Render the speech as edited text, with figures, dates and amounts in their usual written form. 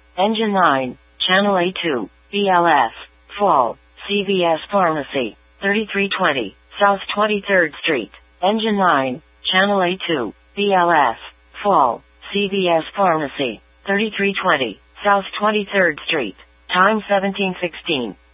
Engine 9, Channel A2, BLS, Fall, CVS Pharmacy, 3320, South 23rd Street. Engine 9, Channel A2, BLS, Fall, CVS Pharmacy, 3320, South 23rd Street. Time 17:16.